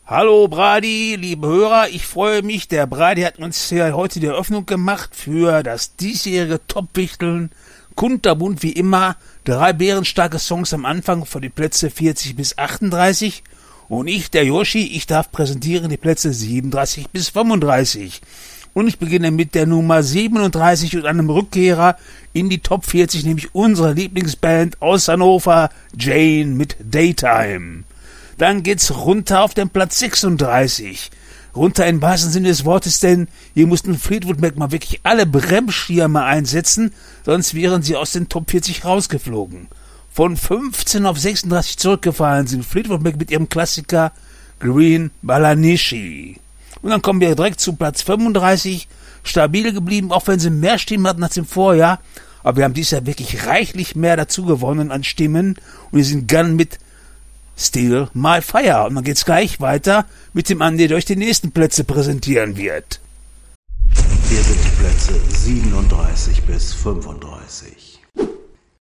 Hallo Brady, liebe Hörer, ich freue mich, der Brady hat uns ja heute die Eröffnung gemacht für das diesjährige Top-Wichteln. Kunterbunt wie immer, 3 bärenstarke Songs am Anfang für die Plätze 40 bis 38 und ich, der Yoshi, ich darf präsentieren die Plätze 37 bis 35. Und ich beginne mit der Nummer 37 und einem Rückkehrer in die Top 40, nämlich unsere Lieblingsband aus Hannover, Jane mit Daytime. Dann geht's runter auf den Platz 36. Runter im wahrsten Sinne des Wortes, denn hier mussten Fleetwood Mac mal wirklich alle Bremsschirme einsetzen, sonst wären sie aus den Top 40 rausgeflogen. Von 15 auf 36 zurückgefallen sind Fleetwood Mac mit ihrem Klassiker Green Balanishi. Und dann kommen wir direkt zu Platz 35, stabil geblieben, auch wenn sie mehr Stimmen hatten als im Vorjahr, aber wir haben dieses Jahr wirklich reichlich mehr dazu gewonnen an Stimmen und wir sind Gun mit Steal My Fire. Und dann geht's gleich weiter mit dem Mann, der euch die nächsten Plätze präsentieren wird. Hier sind die Plätze 37 bis 35.